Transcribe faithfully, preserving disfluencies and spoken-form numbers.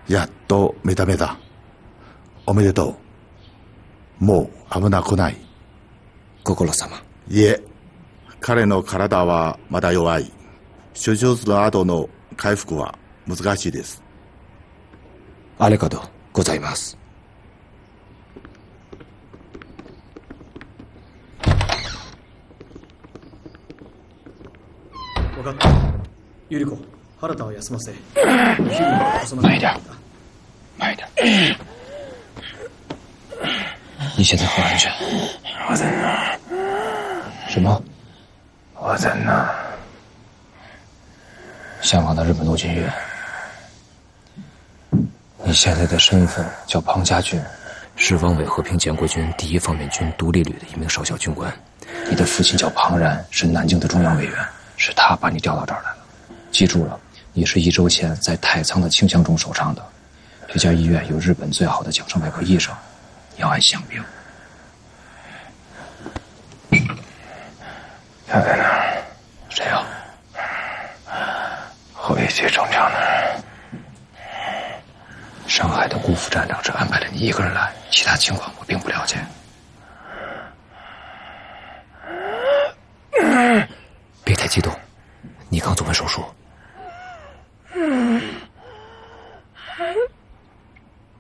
やっと目覚めだ。おめでとう。もう危なくない。 ご苦労様。 いえ、彼の体はまだ弱い。手術の後の回復は難しいです。 ありがとうございます。 分かった。ゆり子、原田を休ませ。 慢一点，慢一点。你现在很安全。 我在哪？ 什么？ 我在哪？ 香港的日本陆军医院。你现在的身份叫庞家俊，是汪伪和平建国军第一方面军独立旅的一名少校军官。你的父亲叫庞然，是南京的中央委员，是他把你调到这儿来了。记住了，你是一周前在太仓的清乡中受伤的。这家医院有日本最好的奖伤外科医生，你要按详病。 他在哪儿？ 谁啊？ 后一区中将的人。 上海的顾副站长只安排了你一个人来，其他情况我并不了解。别太激动，你刚做完手术，